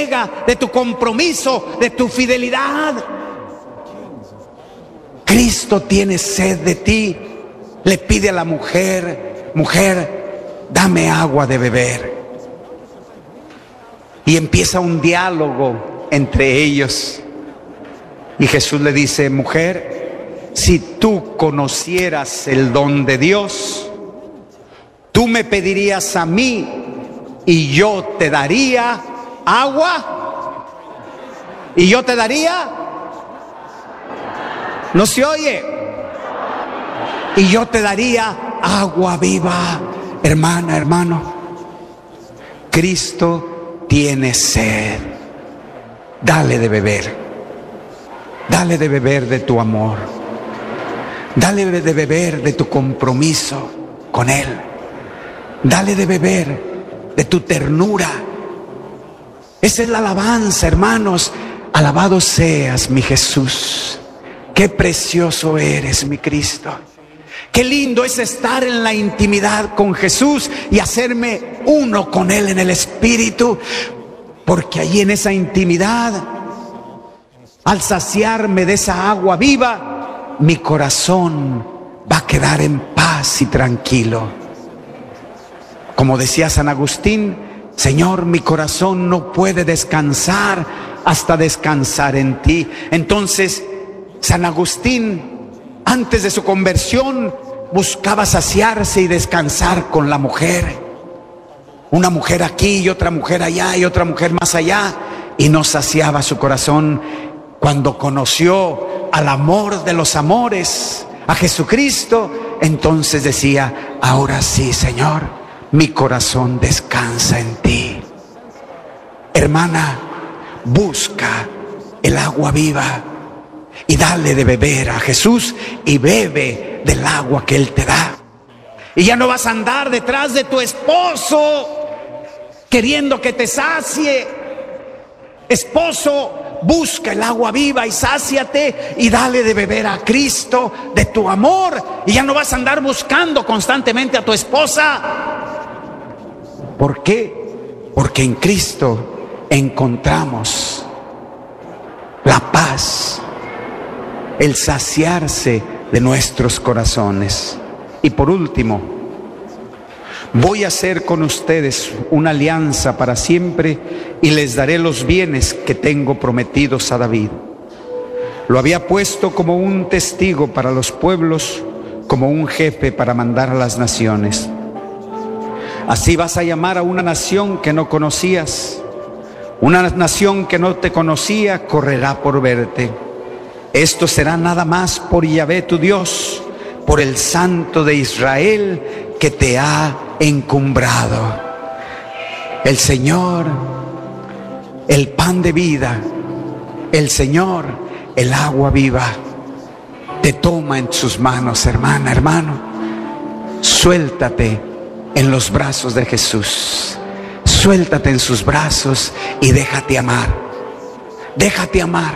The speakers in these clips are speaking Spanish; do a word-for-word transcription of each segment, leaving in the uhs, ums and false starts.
entrega, de tu compromiso, de tu fidelidad. Cristo tiene sed de ti. Le pide a la mujer: mujer, dame agua de beber. Y empieza un diálogo entre ellos. Y Jesús le dice: mujer, si tú conocieras el don de Dios, tú me pedirías a mí y yo te daría agua. ¿Y yo te daría? ¿No se oye? Y yo te daría agua viva. Hermana, hermano, Cristo tiene sed. Dale de beber. Dale de beber de tu amor. Dale de beber de tu compromiso con Él. Dale de beber de tu ternura. Esa es la alabanza, hermanos. Alabado seas, mi Jesús. Qué precioso eres, mi Cristo. Qué lindo es estar en la intimidad con Jesús y hacerme uno con Él en el Espíritu. Porque allí en esa intimidad, al saciarme de esa agua viva, mi corazón va a quedar en paz y tranquilo. Como decía San Agustín: Señor, mi corazón no puede descansar hasta descansar en ti. Entonces, San Agustín, antes de su conversión, buscaba saciarse y descansar con la mujer. Una mujer aquí y otra mujer allá y otra mujer más allá. Y no saciaba su corazón. Cuando conoció al amor de los amores, a Jesucristo, entonces decía: ahora sí, Señor, mi corazón descansa en ti. Hermana, busca el agua viva y dale de beber a Jesús y bebe del agua que Él te da. Y ya no vas a andar detrás de tu esposo queriendo que te sacie. Esposo, busca el agua viva y sáciate y dale de beber a Cristo de tu amor. Y ya no vas a andar buscando constantemente a tu esposa. ¿Por qué? Porque en Cristo encontramos la paz, el saciarse de nuestros corazones. Y por último, voy a hacer con ustedes una alianza para siempre y les daré los bienes que tengo prometidos a David. Lo había puesto como un testigo para los pueblos, como un jefe para mandar a las naciones. Así vas a llamar a una nación que no conocías. Una nación que no te conocía correrá por verte. Esto será nada más por Yahvé tu Dios, por el Santo de Israel que te ha encumbrado. El Señor, el pan de vida, el Señor, el agua viva, te toma en sus manos, hermana, hermano. Suéltate en los brazos de Jesús. Suéltate en sus brazos y déjate amar. Déjate amar.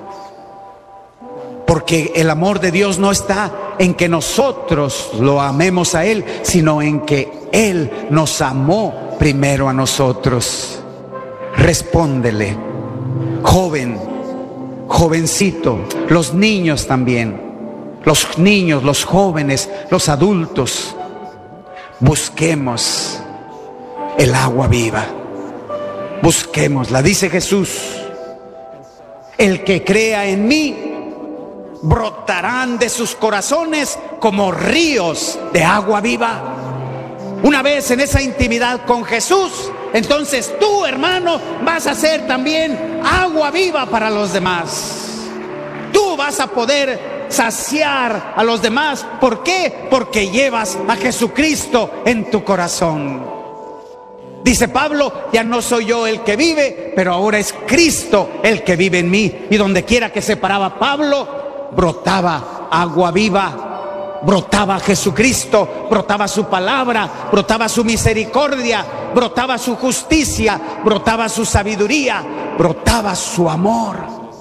Porque el amor de Dios no está en que nosotros lo amemos a Él, sino en que Él nos amó primero a nosotros. Respóndele, joven, jovencito, los niños también, los niños, los jóvenes, los adultos. Busquemos el agua viva. Busquémosla. Dice Jesús: el que crea en mí, brotarán de sus corazones como ríos de agua viva. Una vez en esa intimidad con Jesús, entonces tú, hermano, vas a ser también agua viva para los demás. Tú vas a poder saciar a los demás. ¿Por qué? Porque llevas a Jesucristo en tu corazón. Dice Pablo: ya no soy yo el que vive, pero ahora es Cristo el que vive en mí. Y donde quiera que se paraba Pablo, brotaba agua viva, brotaba Jesucristo, brotaba su palabra, brotaba su misericordia, brotaba su justicia, brotaba su sabiduría, brotaba su amor.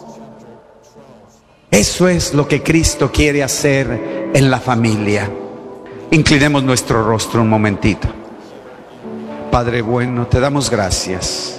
Eso es lo que Cristo quiere hacer en la familia. Inclinemos nuestro rostro un momentito. Padre bueno, te damos gracias